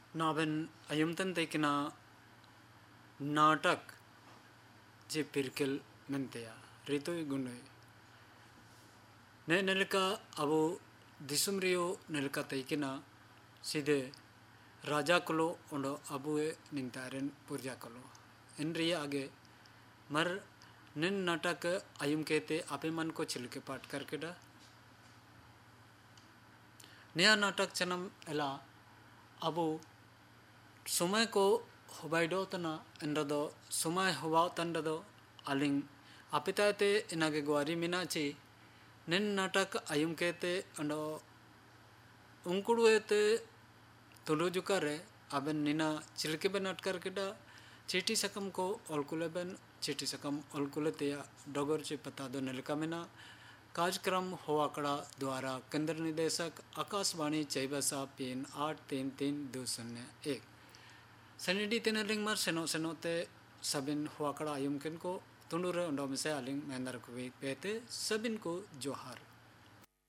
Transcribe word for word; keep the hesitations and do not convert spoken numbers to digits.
नाबन अयुमतन तेकिना नाटक जे पिरकिल मेंतेया रितो गुंडोय ने नेलका अबो दिसुमरियो नेलका तेकिना सीधे राजा कलो ओंडो अबुए निंतारेन पुरजा कलो इनरिया आगे मर निन नाटक अयुम कहते आपे मन को छिलके पाठ करके डा नया नाटक चनम एला अबो समय को हुबाइडो तना एंडो समय हुबाव तंडो अलिंग अपिताते इनागे ग्वारी मिनाची निन नाटक अयुम कहते अंडो उंकुड़ुएते तुलु जुकारे अबन निना चिलके बन अटकर केडा चीटी सकम को ओलकुलेबन चीटी सकम ओलकुलेते डोगर चे पता दो निलका मिना कार्यक्रम होवाकड़ा द्वारा केंद्र निदेशक आकाशवाणी चैबसा पिन आठ तीन तीन दो शून्य एक सनिडी तीन लिंग मर सेनो सेनोते सबिन हुआकड़ा आयुम किन को तुंडुरे उंडो में से अलिंग मेंदर को पेते सबिन को जोहार।